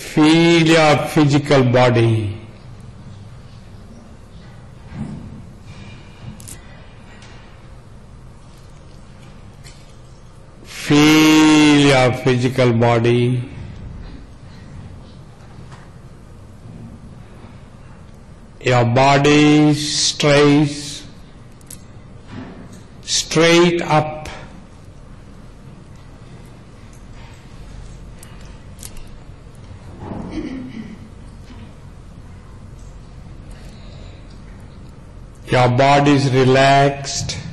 Feel your physical body. Feel your physical body. Your body straight up. Your body is relaxed.